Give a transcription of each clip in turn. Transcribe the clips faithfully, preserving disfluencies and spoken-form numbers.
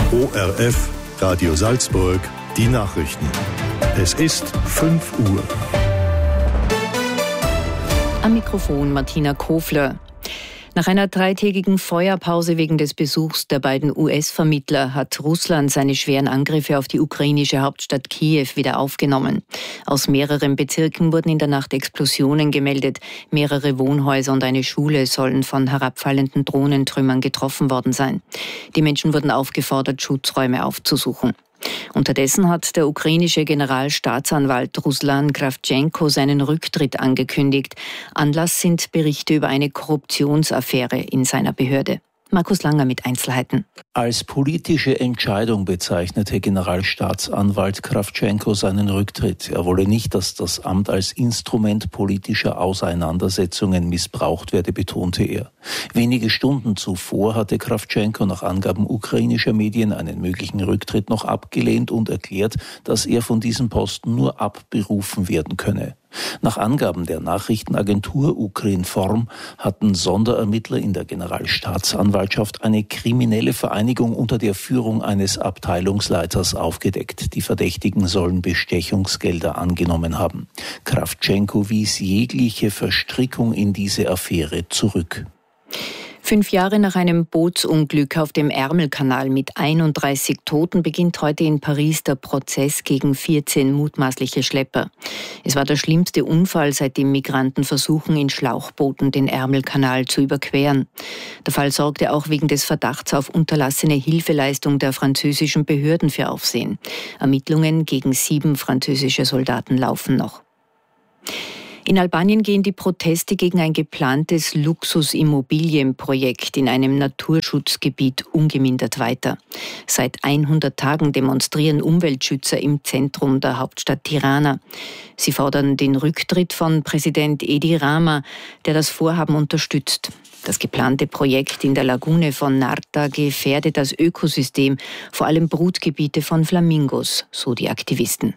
O R F, Radio Salzburg, die Nachrichten. Es ist fünf Uhr. Am Mikrofon Martina Kofler. Nach einer dreitägigen Feuerpause wegen des Besuchs der beiden U S-Vermittler hat Russland seine schweren Angriffe auf die ukrainische Hauptstadt Kiew wieder aufgenommen. Aus mehreren Bezirken wurden in der Nacht Explosionen gemeldet. Mehrere Wohnhäuser und eine Schule sollen von herabfallenden Drohnentrümmern getroffen worden sein. Die Menschen wurden aufgefordert, Schutzräume aufzusuchen. Unterdessen hat der ukrainische Generalstaatsanwalt Ruslan Kravtschenko seinen Rücktritt angekündigt. Anlass sind Berichte über eine Korruptionsaffäre in seiner Behörde. Markus Langer mit Einzelheiten. Als politische Entscheidung bezeichnete Generalstaatsanwalt Kravtschenko seinen Rücktritt. Er wolle nicht, dass das Amt als Instrument politischer Auseinandersetzungen missbraucht werde, betonte er. Wenige Stunden zuvor hatte Kravtschenko nach Angaben ukrainischer Medien einen möglichen Rücktritt noch abgelehnt und erklärt, dass er von diesem Posten nur abberufen werden könne. Nach Angaben der Nachrichtenagentur Ukrinform hatten Sonderermittler in der Generalstaatsanwaltschaft eine kriminelle Vereinigung unter der Führung eines Abteilungsleiters aufgedeckt. Die Verdächtigen sollen Bestechungsgelder angenommen haben. Kravtschenko wies jegliche Verstrickung in diese Affäre zurück. Fünf Jahre nach einem Bootsunglück auf dem Ärmelkanal mit einunddreißig Toten beginnt heute in Paris der Prozess gegen vierzehn mutmaßliche Schlepper. Es war der schlimmste Unfall, seitdem Migranten versuchen, in Schlauchbooten den Ärmelkanal zu überqueren. Der Fall sorgte auch wegen des Verdachts auf unterlassene Hilfeleistung der französischen Behörden für Aufsehen. Ermittlungen gegen sieben französische Soldaten laufen noch. In Albanien gehen die Proteste gegen ein geplantes Luxusimmobilienprojekt in einem Naturschutzgebiet ungemindert weiter. Seit hundert Tagen demonstrieren Umweltschützer im Zentrum der Hauptstadt Tirana. Sie fordern den Rücktritt von Präsident Edi Rama, der das Vorhaben unterstützt. Das geplante Projekt in der Lagune von Narta gefährde das Ökosystem, vor allem Brutgebiete von Flamingos, so die Aktivisten.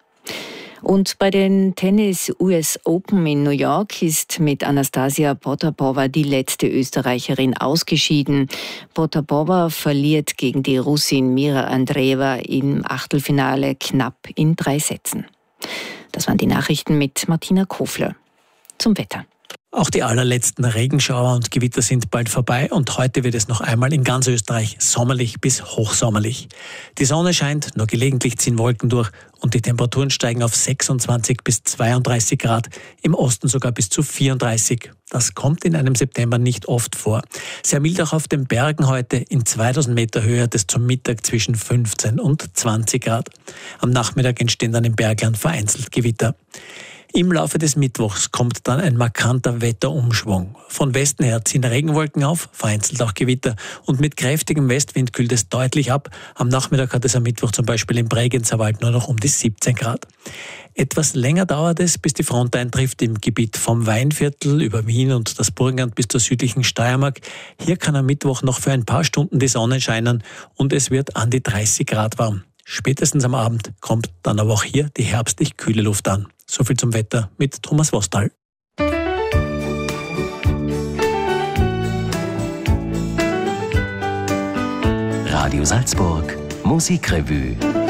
Und bei den Tennis-U S Open in New York ist mit Anastasia Potapova die letzte Österreicherin ausgeschieden. Potapova verliert gegen die Russin Mira Andreeva im Achtelfinale knapp in drei Sätzen. Das waren die Nachrichten mit Martina Kofler. Zum Wetter. Auch die allerletzten Regenschauer und Gewitter sind bald vorbei und heute wird es noch einmal in ganz Österreich sommerlich bis hochsommerlich. Die Sonne scheint, nur gelegentlich ziehen Wolken durch und die Temperaturen steigen auf sechsundzwanzig bis zweiunddreißig Grad, im Osten sogar bis zu vierunddreißig. Das kommt in einem September nicht oft vor. Sehr mild auch auf den Bergen heute, in zweitausend Meter Höhe hat es zum Mittag zwischen fünfzehn und zwanzig Grad. Am Nachmittag entstehen dann im Bergland vereinzelt Gewitter. Im Laufe des Mittwochs kommt dann ein markanter Wetterumschwung. Von Westen her ziehen Regenwolken auf, vereinzelt auch Gewitter. Und mit kräftigem Westwind kühlt es deutlich ab. Am Nachmittag hat es am Mittwoch zum Beispiel im Bregenzerwald nur noch um die siebzehn Grad. Etwas länger dauert es, bis die Front eintrifft im Gebiet vom Weinviertel über Wien und das Burgenland bis zur südlichen Steiermark. Hier kann am Mittwoch noch für ein paar Stunden die Sonne scheinen und es wird an die dreißig Grad warm. Spätestens am Abend kommt dann aber auch hier die herbstlich kühle Luft an. So viel zum Wetter mit Thomas Wostal. Radio Salzburg, Musikrevue.